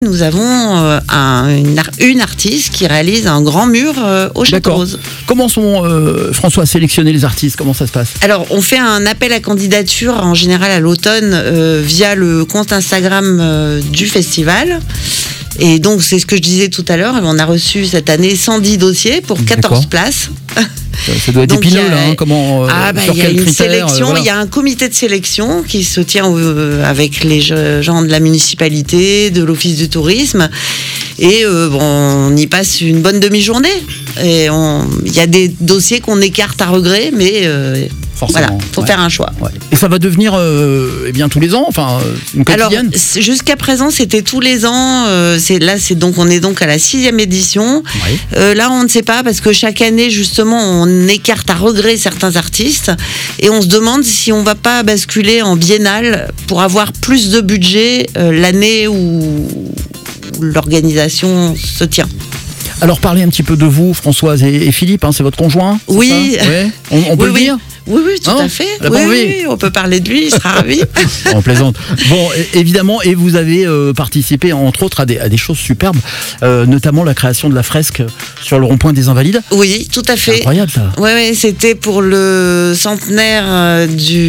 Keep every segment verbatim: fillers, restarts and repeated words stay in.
Nous avons euh, un, une, une artiste qui réalise un grand mur euh, au Château-Rose. Comment sont, euh, François, sélectionnés les artistes? Comment ça se passe? Alors, on fait un appel à candidature en général à l'automne euh, via le compte Instagram euh, du festival. Et donc, c'est ce que je disais tout à l'heure, on a reçu cette année cent dix dossiers pour quatorze places. Ça, ça doit être Donc, épineux, a, là, hein, comment, euh, ah bah, sur il y a quels une critères, sélection, euh, voilà. il y a un comité de sélection qui se tient euh, avec les gens de la municipalité, de l'office du tourisme, et euh, bon, on y passe une bonne demi-journée. Et on, il y a des dossiers qu'on écarte à regret, mais euh, Forcément, voilà, faut ouais. faire un choix. Ouais. Et ça va devenir, euh, eh bien, tous les ans, enfin, une quotidienne. Alors, jusqu'à présent, c'était tous les ans. Euh, c'est là, c'est donc, on est donc à la sixième édition. Oui. Euh, là, on ne sait pas parce que chaque année, justement, on écarte à regret certains artistes et on se demande si on va pas basculer en biennale pour avoir plus de budget euh, l'année où, où l'organisation se tient. Alors, parlez un petit peu de vous, Françoise et, et Philippe, hein, c'est votre conjoint? C'est Oui. ça ouais. On, on peut Oui, le oui. dire? Oui, oui, tout Hein à fait. La Oui, bonne oui, vie. oui, on peut parler de lui, il sera ravi. On plaisante. Bon, évidemment, et vous avez euh, participé, entre autres, à des, à des choses superbes, euh, notamment la création de la fresque sur le rond-point des Invalides. Oui, tout à fait. C'est incroyable, ça. Oui, ouais, c'était pour le centenaire euh,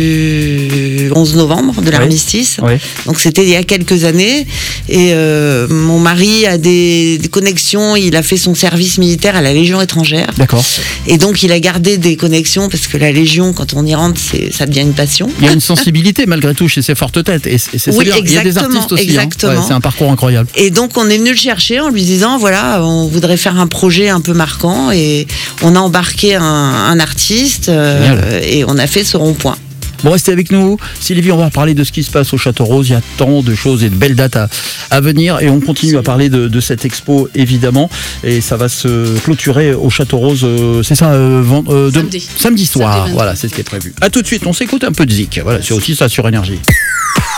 du onze novembre, de l'armistice. Oui. Donc c'était il y a quelques années. Et euh, mon mari a des, des connexions, il a fait son service militaire à la Légion étrangère. D'accord. Et donc il a gardé des connexions, parce que la Légion, quand on y rentre, c'est, ça devient une passion. Il y a une sensibilité, malgré tout, chez ces fortes têtes. Et c'est, c'est Oui, bien. Il y a des exactement, artistes aussi. exactement. Hein. Ouais, c'est un parcours incroyable. Et donc on est venu le chercher en lui disant, voilà, on voudrait faire un projet un peu marquant. Et on a embarqué un, un artiste euh, et on a fait ce rond-point. Bon, restez avec nous. Sylvie, on va parler de ce qui se passe au Château-Rose. Il y a tant de choses et de belles dates à, à venir. Et on continue à parler de, de cette expo, évidemment. Et ça va se clôturer au Château-Rose, euh, c'est ça, euh, vend, euh, de, Samedi. samedi soir. Samedi Voilà, c'est ce qui est prévu. À tout de suite, on s'écoute un peu de zik. Voilà, c'est aussi ça sur Énergie.